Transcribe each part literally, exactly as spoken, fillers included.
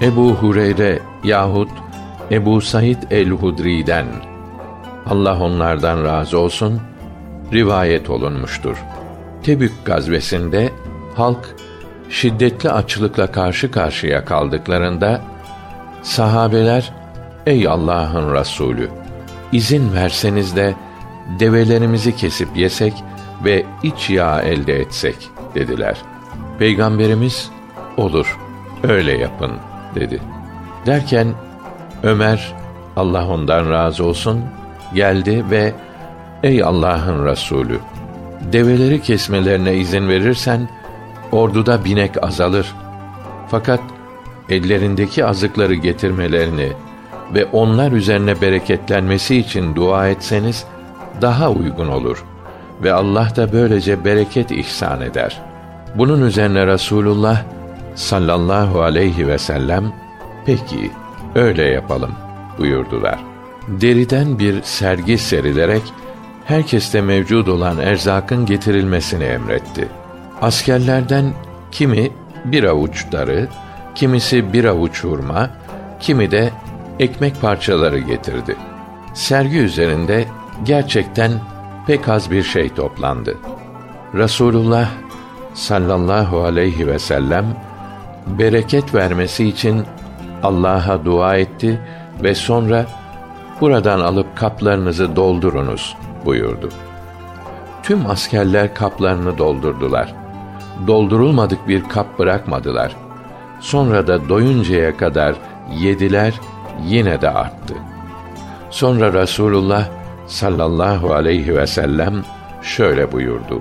Ebu Hureyre yahut Ebu Said el-Hudri'den, Allah onlardan razı olsun, rivayet olunmuştur. Tebük gazvesinde halk şiddetli açlıkla karşı karşıya kaldıklarında sahabeler, ey Allah'ın Resulü, izin verseniz de develerimizi kesip yesek ve iç yağ elde etsek dediler. Peygamberimiz, olur, öyle yapın dedi. Derken Ömer, Allah ondan razı olsun, geldi ve ey Allah'ın Resulü, develeri kesmelerine izin verirsen orduda binek azalır. Fakat ellerindeki azıkları getirmelerini ve onlar üzerine bereketlenmesi için dua etseniz daha uygun olur ve Allah da böylece bereket ihsan eder. Bunun üzerine Resulullah sallallahu aleyhi ve sellem, peki öyle yapalım buyurdular. Deriden bir sergi serilerek herkeste mevcud olan erzakın getirilmesini emretti. Askerlerden kimi bir avuç darı, kimisi bir avuç hurma, kimi de ekmek parçaları getirdi. Sergi üzerinde gerçekten pek az bir şey toplandı. Resulullah sallallahu aleyhi ve sellem bereket vermesi için Allah'a dua etti ve sonra buradan alıp kaplarınızı doldurunuz buyurdu. Tüm askerler kaplarını doldurdular. Doldurulmadık bir kap bırakmadılar. Sonra da doyuncaya kadar yediler, yine de arttı. Sonra Resulullah sallallahu aleyhi ve sellem şöyle buyurdu: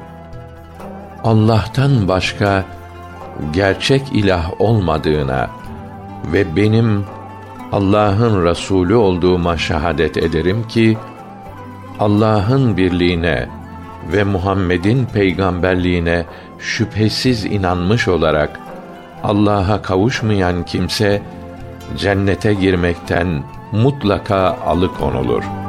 Allah'tan başka gerçek ilah olmadığına ve benim Allah'ın Resulü olduğuma şahadet ederim ki, Allah'ın birliğine ve Muhammed'in peygamberliğine şüphesiz inanmış olarak Allah'a kavuşmayan kimse cennete girmekten mutlaka alıkonulur.